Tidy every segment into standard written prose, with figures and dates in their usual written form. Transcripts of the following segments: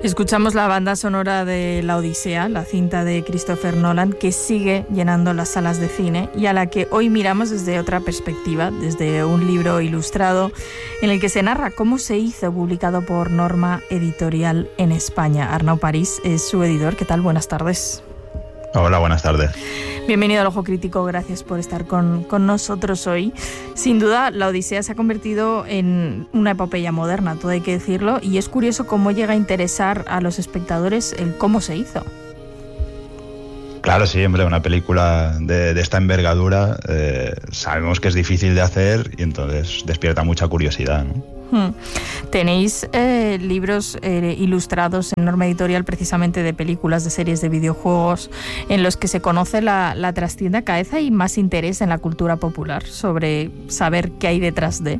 Escuchamos la banda sonora de La Odisea, la cinta de Christopher Nolan, que sigue llenando las salas de cine y a la que hoy miramos desde otra perspectiva, desde un libro ilustrado en el que se narra cómo se hizo, publicado por Norma Editorial en España. Arnau París es su editor. ¿Qué tal? Buenas tardes. Hola, buenas tardes. Bienvenido al Ojo Crítico, gracias por estar con nosotros hoy. Sin duda, La Odisea se ha convertido en una epopeya moderna, todo hay que decirlo, y es curioso cómo llega a interesar a los espectadores el cómo se hizo. Claro, sí, hombre, una película de esta envergadura sabemos que es difícil de hacer y entonces despierta mucha curiosidad, ¿no? Tenéis libros ilustrados en Norma Editorial precisamente de películas, de series de videojuegos, en los que se conoce la trastienda. Cada vez hay más interés en la cultura popular sobre saber qué hay detrás de.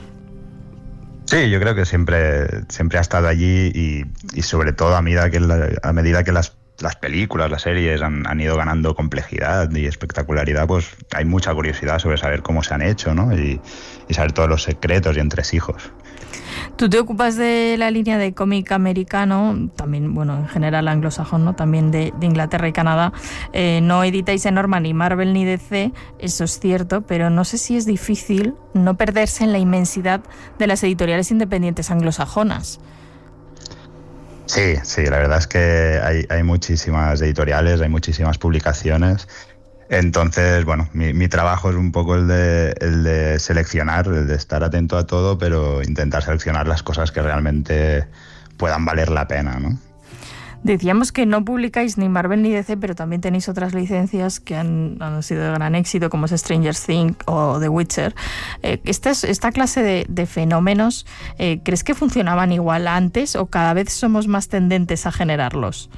Sí, yo creo que siempre ha estado allí y sobre todo a medida que las películas, las series han ido ganando complejidad y espectacularidad, pues hay mucha curiosidad sobre saber cómo se han hecho, ¿no? Y saber todos los secretos y entresijos. Tú te ocupas de la línea de cómic americano, también, bueno, en general anglosajón, ¿no? También de Inglaterra y Canadá. No editáis en Norma ni Marvel ni DC, eso es cierto, pero no sé si es difícil no perderse en la inmensidad de las editoriales independientes anglosajonas. Sí, la verdad es que hay muchísimas editoriales, hay muchísimas publicaciones. Entonces, bueno, mi trabajo es un poco el de seleccionar, el de estar atento a todo, pero intentar seleccionar las cosas que realmente puedan valer la pena, ¿no? Decíamos que no publicáis ni Marvel ni DC, pero también tenéis otras licencias que han sido de gran éxito, como es Stranger Things o The Witcher. Esta clase de fenómenos, ¿crees que funcionaban igual antes o cada vez somos más tendentes a generarlos?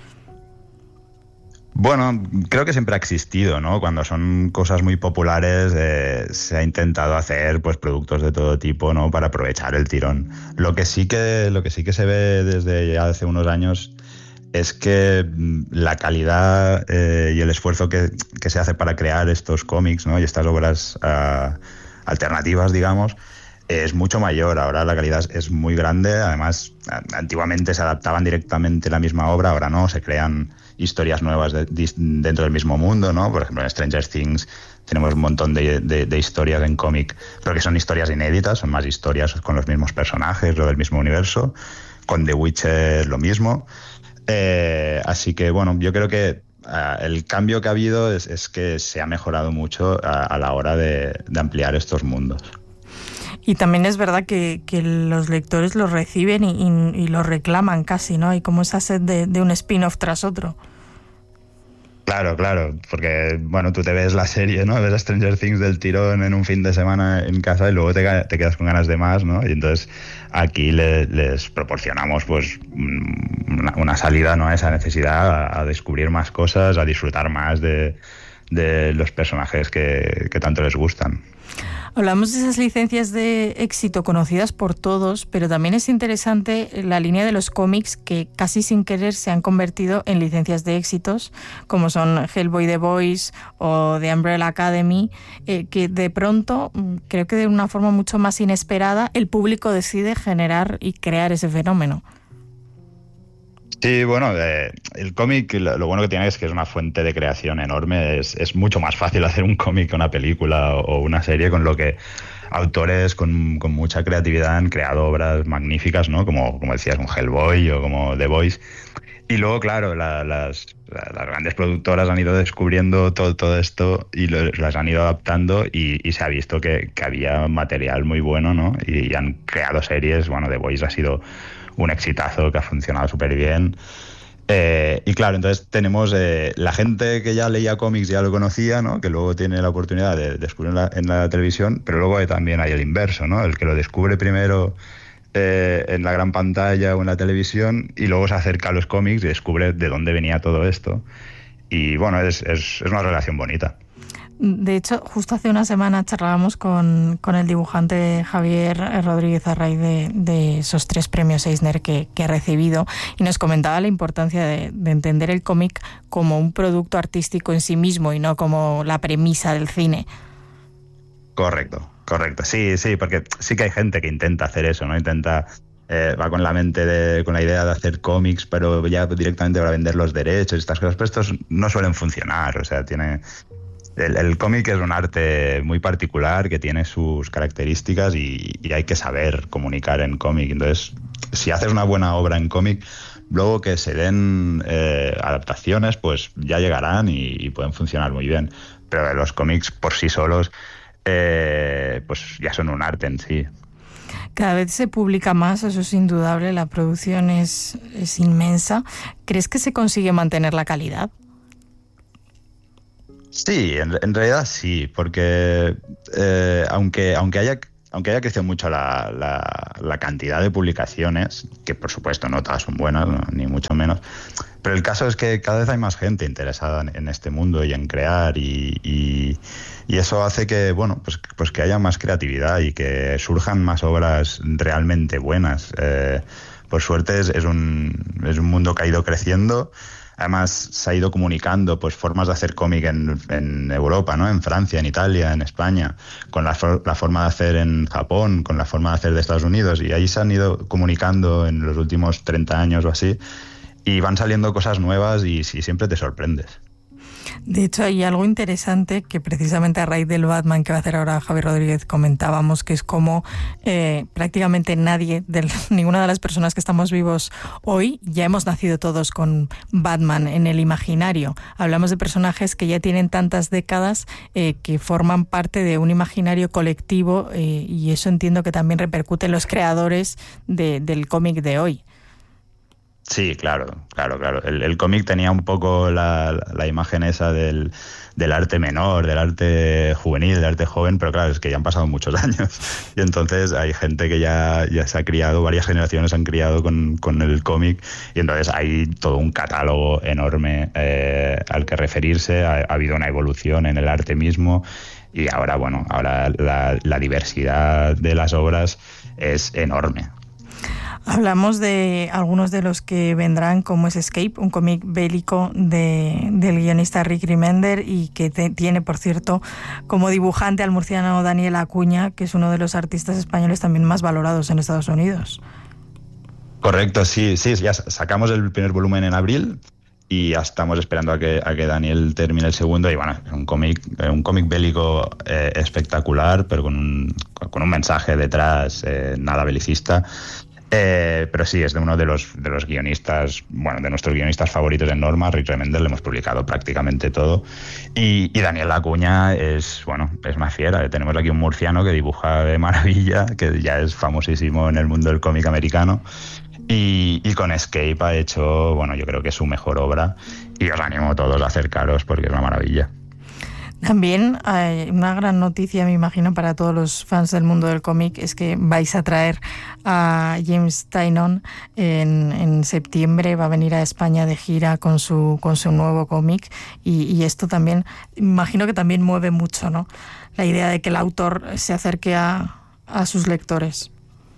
Bueno, creo que siempre ha existido, ¿no? Cuando son cosas muy populares se ha intentado hacer pues productos de todo tipo, ¿no? Para aprovechar el tirón. Lo que sí que se ve desde ya hace unos años es que la calidad y el esfuerzo que se hace para crear estos cómics, ¿no? Y estas obras alternativas, digamos, es mucho mayor. Ahora la calidad es muy grande. Además, antiguamente se adaptaban directamente la misma obra, ahora no, se crean historias nuevas dentro del mismo mundo, ¿no? Por ejemplo, en Stranger Things tenemos un montón de historias en cómic, pero que son historias inéditas, son más historias con los mismos personajes o del mismo universo. Con The Witcher lo mismo. Así que, bueno, yo creo que el cambio que ha habido es que se ha mejorado mucho a la hora de ampliar estos mundos. Y también es verdad que los lectores los reciben y los reclaman casi, ¿no? Hay como esa sed de un spin-off tras otro. Claro, porque, bueno, tú te ves la serie, ¿no? Ves a Stranger Things del tirón en un fin de semana en casa y luego te quedas con ganas de más, ¿no? Y entonces aquí les proporcionamos pues una salida, ¿no? A esa necesidad, a descubrir más cosas, a disfrutar más de los personajes que tanto les gustan. Hablamos de esas licencias de éxito conocidas por todos, pero también es interesante la línea de los cómics que casi sin querer se han convertido en licencias de éxitos, como son Hellboy The Boys o The Umbrella Academy, que de pronto, creo que de una forma mucho más inesperada, el público decide generar y crear ese fenómeno. Sí, bueno, el cómic lo bueno que tiene es que es una fuente de creación enorme. Es mucho más fácil hacer un cómic que una película o una serie, con lo que autores con mucha creatividad han creado obras magníficas, ¿no? Como decías, un Hellboy o como The Boys. Y luego, claro, las grandes productoras han ido descubriendo todo esto y las han ido adaptando y se ha visto que había material muy bueno, ¿no? Y han creado series. Bueno, The Boys ha sido un exitazo que ha funcionado súper bien. Y claro, entonces tenemos la gente que ya leía cómics, ya lo conocía, ¿no? Que luego tiene la oportunidad de descubrirlo en la televisión, pero luego también hay el inverso, ¿no? El que lo descubre primero en la gran pantalla o en la televisión y luego se acerca a los cómics y descubre de dónde venía todo esto. Y bueno, es una relación bonita. De hecho, justo hace una semana charlábamos con el dibujante Javier Rodríguez Arraiz de esos 3 premios Eisner que ha recibido, y nos comentaba la importancia de entender el cómic como un producto artístico en sí mismo y no como la premisa del cine. Correcto. Sí, porque sí que hay gente que intenta hacer eso, ¿no? Intenta va con la mente con la idea de hacer cómics, pero ya directamente para vender los derechos y estas cosas, pero estos no suelen funcionar. O sea, el cómic es un arte muy particular que tiene sus características y hay que saber comunicar en cómic. Entonces, si haces una buena obra en cómic, luego que se den adaptaciones, pues ya llegarán y pueden funcionar muy bien. Pero los cómics por sí solos, pues ya son un arte en sí. Cada vez se publica más, eso es indudable, la producción es inmensa. ¿Crees que se consigue mantener la calidad? Sí, en realidad sí, porque aunque haya crecido mucho la cantidad de publicaciones, que por supuesto no todas son buenas, no, ni mucho menos, pero el caso es que cada vez hay más gente interesada en este mundo y en crear y eso hace que, bueno, pues que haya más creatividad y que surjan más obras realmente buenas. Por suerte es un mundo que ha ido creciendo. Además, se ha ido comunicando pues formas de hacer cómic en Europa, ¿no? En Francia, en Italia, en España, con la forma de hacer en Japón, con la forma de hacer de Estados Unidos. Y ahí se han ido comunicando en los últimos 30 años o así. Y van saliendo cosas nuevas y siempre te sorprendes. De hecho, hay algo interesante que precisamente a raíz del Batman que va a hacer ahora Javier Rodríguez comentábamos, que es como prácticamente nadie, ninguna de las personas que estamos vivos hoy, ya hemos nacido todos con Batman en el imaginario. Hablamos de personajes que ya tienen tantas décadas que forman parte de un imaginario colectivo y eso entiendo que también repercute en los creadores del cómic de hoy. Sí, claro. El cómic tenía un poco la imagen esa del arte menor, del arte juvenil, del arte joven, pero claro, es que ya han pasado muchos años. Y entonces hay gente que ya se ha criado, varias generaciones han criado con el cómic, y entonces hay todo un catálogo enorme al que referirse. Ha habido una evolución en el arte mismo, y ahora la diversidad de las obras es enorme. Hablamos de algunos de los que vendrán, como es Escape, un cómic bélico del guionista Rick Remender y que tiene, por cierto, como dibujante al murciano Daniel Acuña, que es uno de los artistas españoles también más valorados en Estados Unidos. Correcto, sí, ya sacamos el primer volumen en abril y ya estamos esperando a que Daniel termine el segundo. Y bueno, es un cómic bélico espectacular, pero con un mensaje detrás nada belicista. Pero sí, es de uno de los guionistas, bueno, de nuestros guionistas favoritos en Norma, Rick Remender. Le hemos publicado prácticamente todo. Y Daniel Acuña es más fiera. Tenemos aquí un murciano que dibuja de maravilla, que ya es famosísimo en el mundo del cómic americano. Y con Escape ha hecho, yo creo que es su mejor obra. Y os animo a todos a acercaros porque es una maravilla. También hay una gran noticia, me imagino, para todos los fans del mundo del cómic, es que vais a traer a James Tynion en septiembre. Va a venir a España de gira con su nuevo cómic y esto también, imagino que también mueve mucho, ¿no? La idea de que el autor se acerque a sus lectores.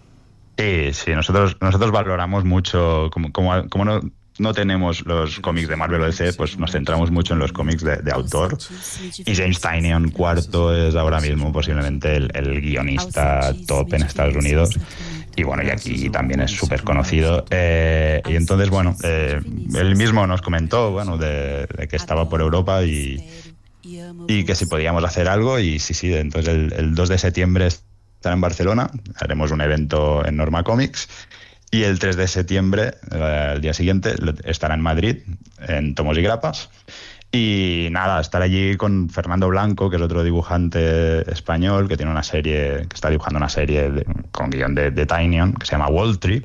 Sí, nosotros valoramos mucho, como no tenemos los cómics de Marvel o DC, pues nos centramos mucho en los cómics de autor. Y James Tynion IV es ahora mismo posiblemente el guionista top en Estados Unidos. Y y aquí también es súper conocido. Y entonces, él mismo nos comentó, de que estaba por Europa y que si podíamos hacer algo. Y sí, entonces el 2 de septiembre estará en Barcelona, haremos un evento en Norma Comics. Y el 3 de septiembre, el día siguiente, estará en Madrid, en Tomos y Grapas. Y nada, estar allí con Fernando Blanco, que es otro dibujante español, que tiene que está dibujando una serie con guión de Tynion, que se llama Walltree.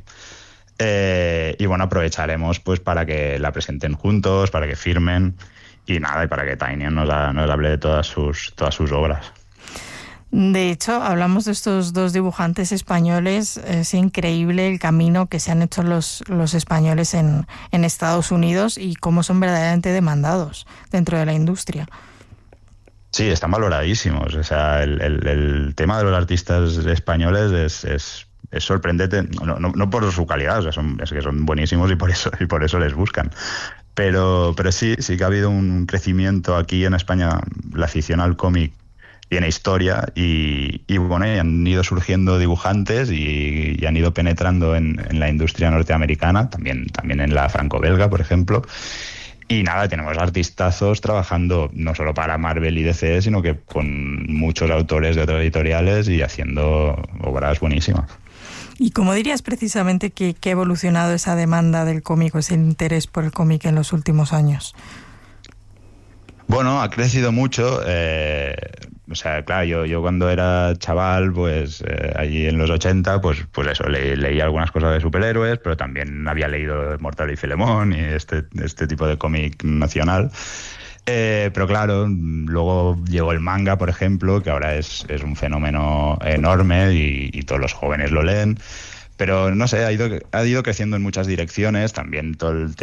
Y aprovecharemos pues para que la presenten juntos, para que firmen, y para que Tynion nos hable de todas sus obras. De hecho, hablamos de estos dos dibujantes españoles. Es increíble el camino que se han hecho los españoles en Estados Unidos y cómo son verdaderamente demandados dentro de la industria. Sí, están valoradísimos. O sea, el tema de los artistas españoles es sorprendente, no por su calidad, o sea, es que son buenísimos y por eso les buscan. Pero sí que ha habido un crecimiento aquí en España. La afición al cómic tiene historia y bueno, y han ido surgiendo dibujantes y han ido penetrando en la industria norteamericana, también en la franco-belga, por ejemplo. Y nada, tenemos artistazos trabajando no solo para Marvel y DC, sino que con muchos autores de otras editoriales y haciendo obras buenísimas. ¿Y cómo dirías precisamente que ha evolucionado esa demanda del cómic o ese interés por el cómic en los últimos años? Bueno, ha crecido mucho. O sea, claro, yo cuando era chaval, pues allí en los 80, pues eso, leía algunas cosas de superhéroes, pero también había leído Mortadelo y Filemón y este tipo de cómic nacional. Pero claro, luego llegó el manga, por ejemplo, que ahora es un fenómeno enorme y todos los jóvenes lo leen. Pero no sé, ha ido creciendo en muchas direcciones, también todo el